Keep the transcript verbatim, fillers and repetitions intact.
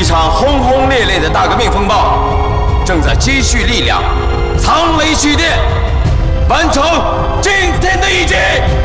一场轰轰烈烈的大革命风暴正在积蓄力量，藏雷蓄电，完成今天的一击。